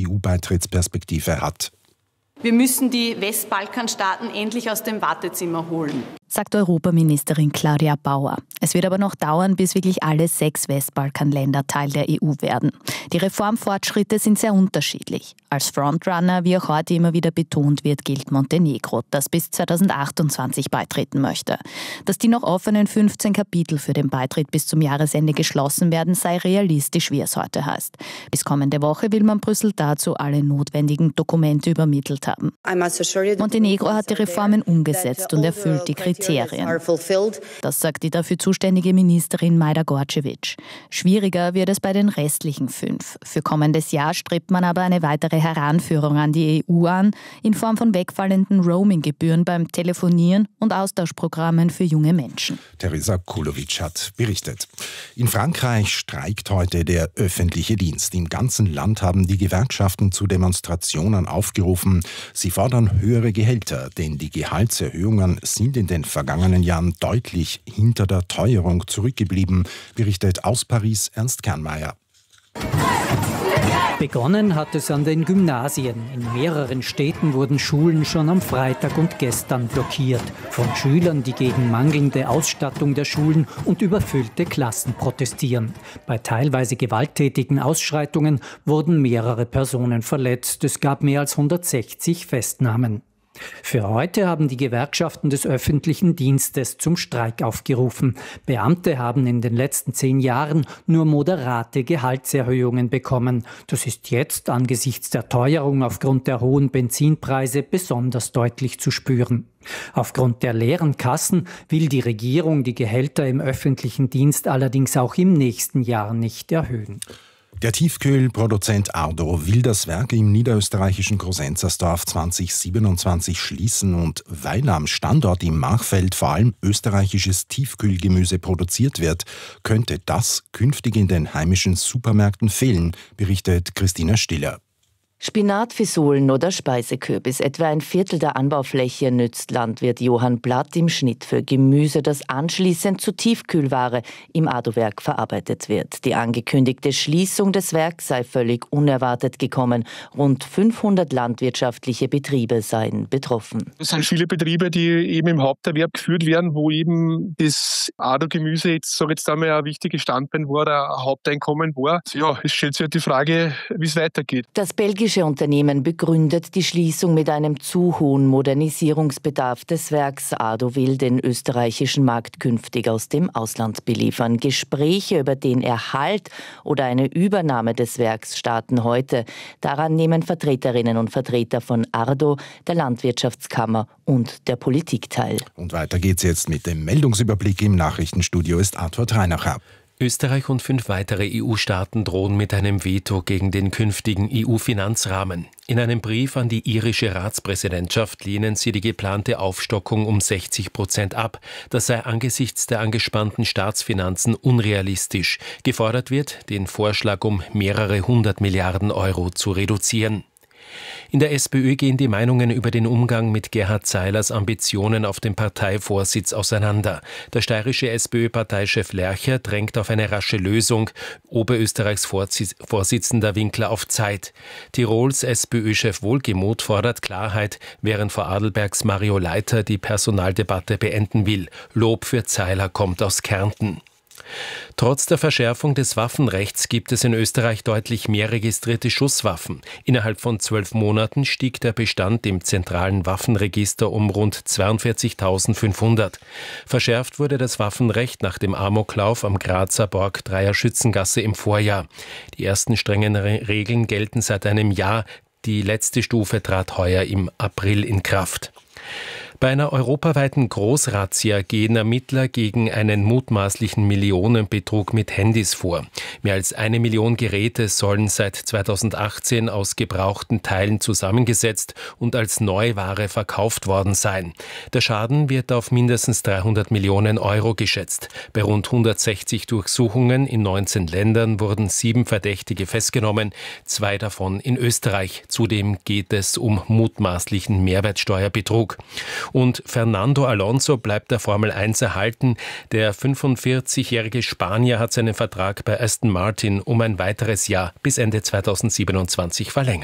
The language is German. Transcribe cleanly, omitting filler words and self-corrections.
EU-Beitrittsperspektive hat. Wir müssen die Westbalkanstaaten endlich aus dem Wartezimmer holen, sagt Europaministerin Claudia Bauer. Es wird aber noch dauern, bis wirklich alle 6 Westbalkanländer Teil der EU werden. Die Reformfortschritte sind sehr unterschiedlich. Als Frontrunner, wie auch heute immer wieder betont wird, gilt Montenegro, das bis 2028 beitreten möchte. Dass die noch offenen 15 Kapitel für den Beitritt bis zum Jahresende geschlossen werden, sei realistisch, wie es heute heißt. Bis kommende Woche will man Brüssel dazu alle notwendigen Dokumente übermittelt haben. Montenegro hat die Reformen umgesetzt und erfüllt die Kriterien. Das sagt die dafür zuständige Ministerin Majda Gorčević. Schwieriger wird es bei den restlichen 5. Für kommendes Jahr strebt man aber eine weitere Heranführung an die EU an, in Form von wegfallenden Roaming-Gebühren beim Telefonieren und Austauschprogrammen für junge Menschen. Teresa Kulovic hat berichtet. In Frankreich streikt heute der öffentliche Dienst. Im ganzen Land haben die Gewerkschaften zu Demonstrationen aufgerufen. Sie fordern höhere Gehälter, denn die Gehaltserhöhungen sind in den vergangenen Jahren deutlich hinter der Teuerung zurückgeblieben, berichtet aus Paris Ernst Kernmeier. Begonnen hat es an den Gymnasien. In mehreren Städten wurden Schulen schon am Freitag und gestern blockiert. Von Schülern, die gegen mangelnde Ausstattung der Schulen und überfüllte Klassen protestieren. Bei teilweise gewalttätigen Ausschreitungen wurden mehrere Personen verletzt. Es gab mehr als 160 Festnahmen. Für heute haben die Gewerkschaften des öffentlichen Dienstes zum Streik aufgerufen. Beamte haben in den letzten 10 Jahren nur moderate Gehaltserhöhungen bekommen. Das ist jetzt angesichts der Teuerung aufgrund der hohen Benzinpreise besonders deutlich zu spüren. Aufgrund der leeren Kassen will die Regierung die Gehälter im öffentlichen Dienst allerdings auch im nächsten Jahr nicht erhöhen. Der Tiefkühlproduzent Ardo will das Werk im niederösterreichischen Großenzersdorf 2027 schließen und weil am Standort im Machfeld vor allem österreichisches Tiefkühlgemüse produziert wird, könnte das künftig in den heimischen Supermärkten fehlen, berichtet Christina Stiller. Spinat, Fisolen oder Speisekürbis. Etwa ein Viertel der Anbaufläche nützt Landwirt Johann Blatt im Schnitt für Gemüse, das anschließend zu Tiefkühlware im Ardo-Werk verarbeitet wird. Die angekündigte Schließung des Werks sei völlig unerwartet gekommen. Rund 500 landwirtschaftliche Betriebe seien betroffen. Es sind viele Betriebe, die eben im Haupterwerb geführt werden, wo eben das Ardo-Gemüse jetzt einmal ein wichtiges Standbein war, ein Haupteinkommen war. Ja, es stellt sich halt die Frage, wie es weitergeht. Das belgische Unternehmen begründet die Schließung mit einem zu hohen Modernisierungsbedarf des Werks. Ardo will den österreichischen Markt künftig aus dem Ausland beliefern. Gespräche über den Erhalt oder eine Übernahme des Werks starten heute. Daran nehmen Vertreterinnen und Vertreter von Ardo, der Landwirtschaftskammer und der Politik teil. Und weiter geht's jetzt mit dem Meldungsüberblick. Im Nachrichtenstudio ist Arthur Treinacher. Österreich und 5 weitere EU-Staaten drohen mit einem Veto gegen den künftigen EU-Finanzrahmen. In einem Brief an die irische Ratspräsidentschaft lehnen sie die geplante Aufstockung um 60% ab. Das sei angesichts der angespannten Staatsfinanzen unrealistisch. Gefordert wird, den Vorschlag um mehrere 100 Milliarden Euro zu reduzieren. In der SPÖ gehen die Meinungen über den Umgang mit Gerhard Seilers Ambitionen auf dem Parteivorsitz auseinander. Der steirische SPÖ-Parteichef Lercher drängt auf eine rasche Lösung, Oberösterreichs Vorsitzender Winkler auf Zeit. Tirols SPÖ-Chef Wohlgemuth fordert Klarheit, während Vorarlbergs Mario Leiter die Personaldebatte beenden will. Lob für Seiler kommt aus Kärnten. Trotz der Verschärfung des Waffenrechts gibt es in Österreich deutlich mehr registrierte Schusswaffen. Innerhalb von 12 Monaten stieg der Bestand im zentralen Waffenregister um rund 42.500. Verschärft wurde das Waffenrecht nach dem Amoklauf am Grazer Borg-Dreier Schützengasse im Vorjahr. Die ersten strengen Regeln gelten seit einem Jahr. Die letzte Stufe trat heuer im April in Kraft. Bei einer europaweiten Großrazzia gehen Ermittler gegen einen mutmaßlichen Millionenbetrug mit Handys vor. Mehr als 1 Million Geräte sollen seit 2018 aus gebrauchten Teilen zusammengesetzt und als Neuware verkauft worden sein. Der Schaden wird auf mindestens 300 Millionen Euro geschätzt. Bei rund 160 Durchsuchungen in 19 Ländern wurden 7 Verdächtige festgenommen, 2 davon in Österreich. Zudem geht es um mutmaßlichen Mehrwertsteuerbetrug. Und Fernando Alonso bleibt der Formel 1 erhalten. Der 45-jährige Spanier hat seinen Vertrag bei Aston Martin um ein weiteres Jahr bis Ende 2027 verlängert.